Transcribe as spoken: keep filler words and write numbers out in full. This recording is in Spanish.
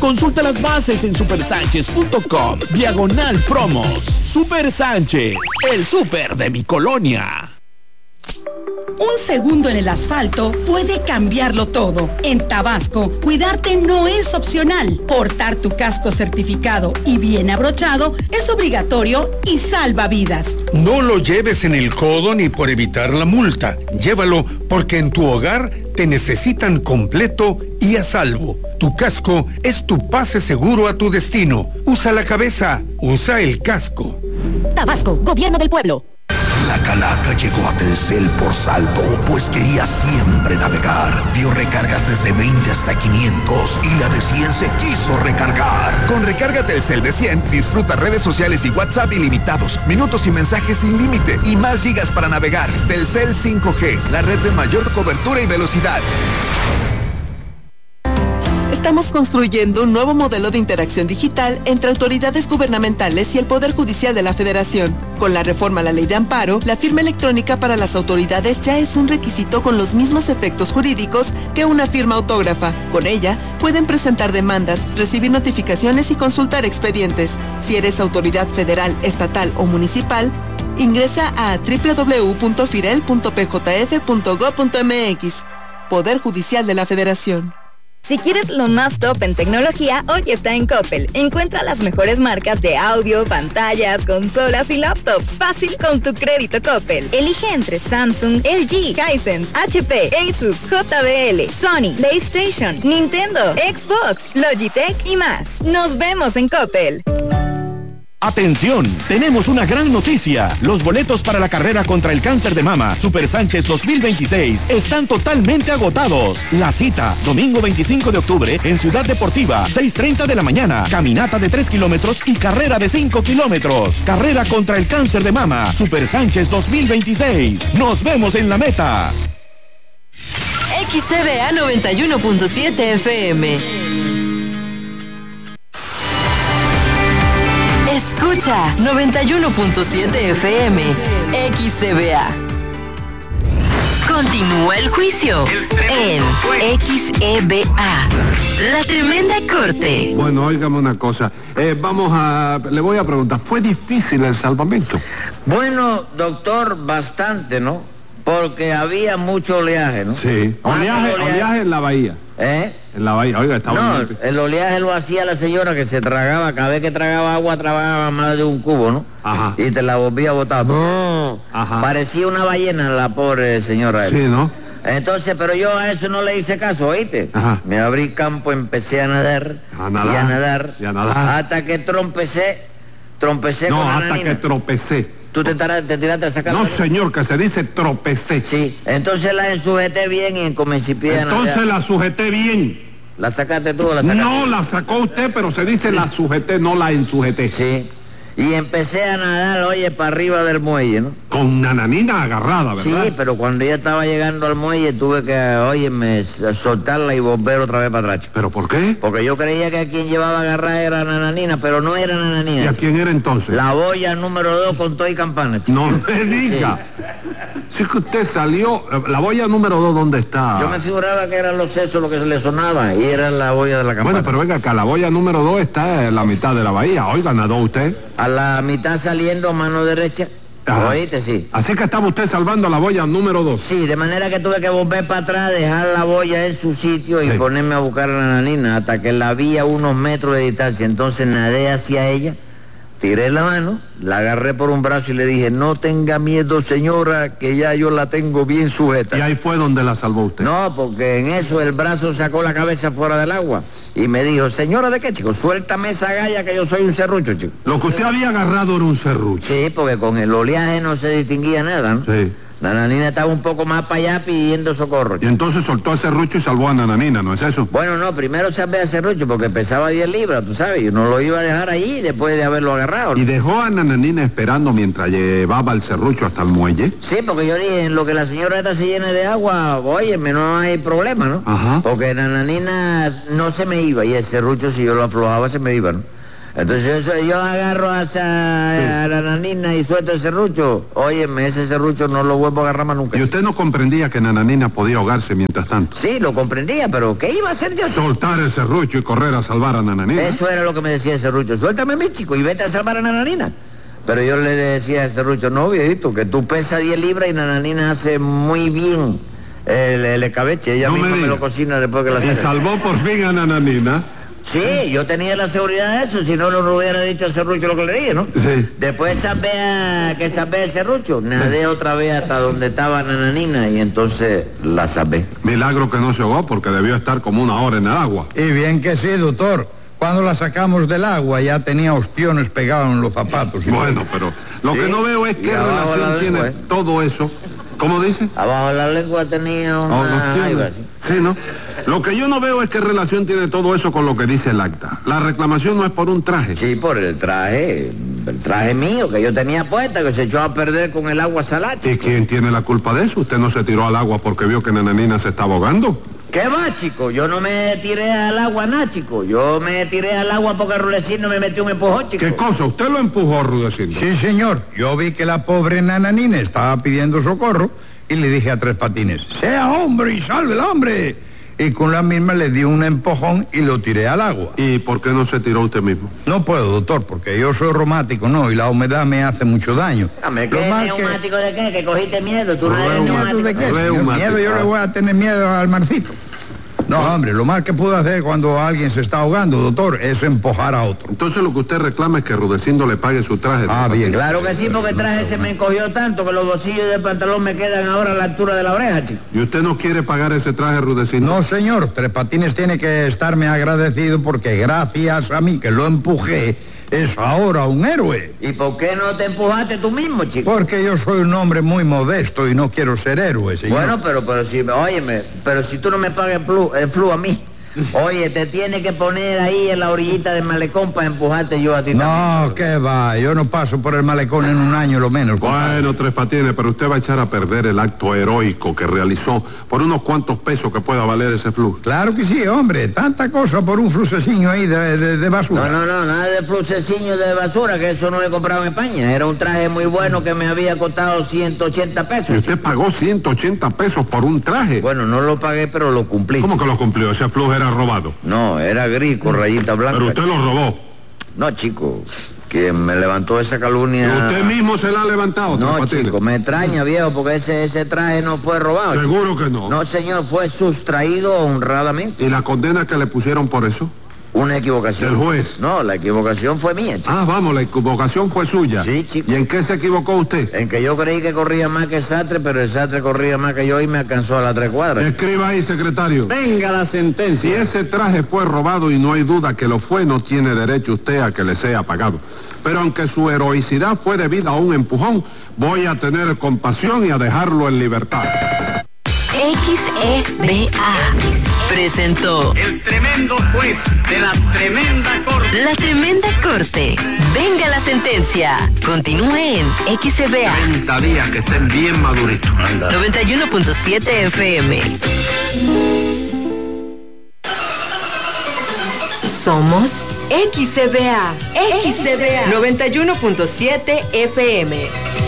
Consulta las bases en super sánchez punto com, diagonal promos. Super Sánchez, el súper de mi colonia. Un segundo en el asfalto puede cambiarlo todo. En Tabasco, cuidarte no es opcional. Portar tu casco certificado y bien abrochado es obligatorio y salva vidas. No lo lleves en el codo ni por evitar la multa. Llévalo porque en tu hogar te necesitan completo y a salvo. Tu casco es tu pase seguro a tu destino. Usa la cabeza, usa el casco. Tabasco, Gobierno del Pueblo. La calaca llegó a Telcel por saldo, pues quería siempre navegar. Dio recargas desde veinte hasta quinientos y la de cien se quiso recargar. Con recarga Telcel de cien, disfruta redes sociales y WhatsApp ilimitados, minutos y mensajes sin límite y más gigas para navegar. Telcel cinco G, la red de mayor cobertura y velocidad. Estamos construyendo un nuevo modelo de interacción digital entre autoridades gubernamentales y el Poder Judicial de la Federación. Con la reforma a la Ley de Amparo, la firma electrónica para las autoridades ya es un requisito con los mismos efectos jurídicos que una firma autógrafa. Con ella, pueden presentar demandas, recibir notificaciones y consultar expedientes. Si eres autoridad federal, estatal o municipal, ingresa a doble u doble u doble u punto firel punto p j f punto gob punto m x. Poder Judicial de la Federación. Si quieres lo más top en tecnología, hoy está en Coppel. Encuentra las mejores marcas de audio, pantallas, consolas y laptops. Fácil con tu crédito Coppel. Elige entre Samsung, L G, Hisense, H P, Asus, J B L, Sony, PlayStation, Nintendo, Xbox, Logitech y más. Nos vemos en Coppel. Atención, tenemos una gran noticia. Los boletos para la carrera contra el cáncer de mama Super Sánchez dos mil veintiséis están totalmente agotados. La cita, domingo veinticinco de octubre en Ciudad Deportiva, seis treinta de la mañana. Caminata de tres kilómetros y carrera de cinco kilómetros. Carrera contra el cáncer de mama Super Sánchez dos mil veintiséis. Nos vemos en la meta. X C B A noventa y uno punto siete F M. Escucha noventa y uno punto siete F M, X C B A. Continúa el juicio en X E B A. La Tremenda Corte. Bueno, óigame una cosa. Eh, vamos a... Le voy a preguntar, ¿fue difícil el salvamento? Bueno, doctor, bastante, ¿no? Porque había mucho oleaje, ¿no? Sí. Oleaje, oleaje, oleaje en la bahía. ¿Eh? En la bahía, oiga, estaba... No, muy... el oleaje lo hacía la señora que se tragaba, cada vez que tragaba agua, tragaba más de un cubo, ¿no? Ajá. Y te la volvía a botar. No. Ajá. Parecía una ballena la pobre señora. Sí, ¿no? Entonces, pero yo a eso no le hice caso, ¿oíste? Ajá. Me abrí campo, empecé a nadar, a nadar, y a nadar, y a nadar. Hasta que trompecé, trompecé no, con hasta Ananina. que tropecé. ¿Tú te, te tiraste a sacar? No, señor, que se dice tropecé. Sí, entonces la sujeté bien y comencé a Entonces nadar. la sujeté bien. ¿La sacaste tú o la sacaste? No, la sacó usted, pero se dice sí. La sujeté, no la ensujeté. Sí. Y empecé a nadar, oye, para arriba del muelle, ¿no? Con Nananina agarrada, ¿verdad? Sí, pero cuando ella estaba llegando al muelle tuve que, oye, me, soltarla y volver otra vez para atrás. ¿Pero por qué? Porque yo creía que a quien llevaba agarrada era Nananina, pero no era Nananina. ¿Y a quién era entonces? La boya número dos con todo y campana, chico. No me diga. Sí. Si es que usted salió, la boya número dos, ¿dónde está? Yo me figuraba que eran los sesos lo que se le sonaba y era la boya de la campana. Bueno, pero venga acá, la boya número dos está en la mitad de la bahía. Oiga, ¿nadó usted? A la mitad saliendo a mano derecha. Ajá. ¿Oíste? Sí. Así que estaba usted salvando la boya número dos. Sí, de manera que tuve que volver para atrás, dejar la boya en su sitio y sí. ponerme a buscar a la Nananina hasta que la vi a unos metros de distancia. Entonces nadé hacia ella, tiré la mano, la agarré por un brazo y le dije, no tenga miedo, señora, que ya yo la tengo bien sujeta. Y ahí fue donde la salvó usted. No, porque en eso el brazo sacó la cabeza fuera del agua y me dijo, señora, ¿de qué, chico? Suéltame esa galla que yo soy un serrucho, chico. Lo que usted había agarrado era un serrucho. Sí, porque con el oleaje no se distinguía nada, ¿no? Sí. La Nananina estaba un poco más para allá pidiendo socorro. Y entonces soltó a serrucho y salvó a Nananina, ¿no es eso? Bueno, no, primero salvé a serrucho porque pesaba diez libras, tú sabes, y no lo iba a dejar ahí después de haberlo agarrado, ¿no? ¿Y dejó a Nananina esperando mientras llevaba el serrucho hasta el muelle? Sí, porque yo dije, en lo que la señora esta se llene de agua, óyeme, no hay problema, ¿no? Ajá. Porque Nananina no se me iba y el serrucho si yo lo aflojaba se me iba, ¿no? Entonces yo, yo agarro a, esa, a la nananina y suelto el serrucho. Óyeme, ese serrucho no lo vuelvo a agarrar más nunca. ¿Y usted no comprendía que Nananina podía ahogarse mientras tanto? Sí, lo comprendía, pero ¿qué iba a hacer yo? Soltar el serrucho y correr a salvar a Nananina. Eso era lo que me decía el serrucho. Suéltame, mi chico, y vete a salvar a Nananina. Pero yo le decía al serrucho, no, viejito, que tú pesas diez libras y Nananina hace muy bien el, el escabeche. Ella no misma me, me lo cocina después que la saca. ¿Y salvó por fin a Nananina? Sí, yo tenía la seguridad de eso, si no, no hubiera dicho al serrucho lo que le dije, ¿no? Sí. Después sabía que sabía el serrucho, nadé otra vez hasta donde estaba Nananina y entonces la sabé. Milagro que no se ahogó porque debió estar como una hora en el agua. Y bien que sí, doctor. Cuando la sacamos del agua ya tenía ostiones pegados en los zapatos. Bueno, pero lo ¿Sí? que no veo es qué Y abajo relación la tiene lengua, ¿eh? todo eso. ¿Cómo dice? Abajo de la lengua tenía una Oh, no jaiba, tiene. Sí, ¿no? Lo que yo no veo es qué relación tiene todo eso con lo que dice el acta. La reclamación no es por un traje. Sí, por el traje, el traje mío que yo tenía puesta, que se echó a perder con el agua salada. ¿Y quién tiene la culpa de eso? ¿Usted no se tiró al agua porque vio que Nananina se estaba ahogando? ¿Qué va, chico? Yo no me tiré al agua nada, chico. Yo me tiré al agua porque Rudecindo me metió un empujón, chico. ¿Qué cosa? ¿Usted lo empujó, Rudecindo? Sí, señor. Yo vi que la pobre Nananina estaba pidiendo socorro y le dije a Tres Patines, sea hombre y salve el hombre. Y con la misma le di un empujón y lo tiré al agua. ¿Y por qué no se tiró usted mismo? No puedo, doctor, porque yo soy reumático, ¿no? Y la humedad me hace mucho daño. Dame, ¿qué neumático que... de qué? ¿Que cogiste miedo? ¿Tú no eres neumático? ¿De qué? Miedo, yo le voy a tener miedo al marcito. No, hombre, lo más que puedo hacer cuando alguien se está ahogando, doctor, es empujar a otro. Entonces lo que usted reclama es que Rudecindo le pague su traje. Ah, bien. Claro que sí, porque el traje se me encogió tanto que los bolsillos del pantalón me quedan ahora a la altura de la oreja, chico. ¿Y usted no quiere pagar ese traje, Rudecindo? No, señor, Tres Patines tiene que estarme agradecido porque gracias a mí que lo empujé, es ahora un héroe. ¿Y por qué no te empujaste tú mismo, chico? Porque yo soy un hombre muy modesto y no quiero ser héroe, señor. Bueno, pero, pero si, óyeme, pero si tú no me pagas el flu, el flu a mí, oye, te tiene que poner ahí en la orillita del malecón para empujarte yo a ti no, también. No, ¿qué va? Yo no paso por el malecón en un año lo menos. Compadre. Bueno, Tres Patines, pero usted va a echar a perder el acto heroico que realizó por unos cuantos pesos que pueda valer ese flu. Claro que sí, hombre. Tanta cosa por un fluceciño ahí de, de, de basura. No, no, no, nada de fluceciño de basura, que eso no lo he comprado en España. Era un traje muy bueno que me había costado ciento ochenta pesos. ¿Y usted pagó ciento ochenta pesos por un traje? Bueno, no lo pagué, pero lo cumplí. ¿Cómo que lo cumplió? Ese flu era robado. No. No, era gris con rayita blanca. Pero usted lo robó. No, chico, quien me levantó esa calumnia... ¿Y usted mismo se la ha levantado? No, chico, me extraña, viejo, porque ese, ese traje no fue robado. ¿Seguro chico. que no? No, señor, fue sustraído honradamente. ¿Y la condena que le pusieron por eso? Una equivocación. ¿El juez? No, la equivocación fue mía, chico. Ah, vamos, la equivocación fue suya. Sí, chico. ¿Y en qué se equivocó usted? En que yo creí que corría más que el Sastre, pero el Sastre corría más que yo y me alcanzó a las tres cuadras. Escriba ahí, secretario. Venga la sentencia. Si ese traje fue robado y no hay duda que lo fue, no tiene derecho usted a que le sea pagado. Pero aunque su heroicidad fue debida a un empujón, voy a tener compasión y a dejarlo en libertad. X E B A presentó El tremendo juez de la tremenda corte. La Tremenda Corte. Venga la sentencia. Continúe en X E B A. treinta días que estén bien maduritos. Anda. noventa y uno punto siete F M. Somos X E B A. X E B A. noventa y uno punto siete F M.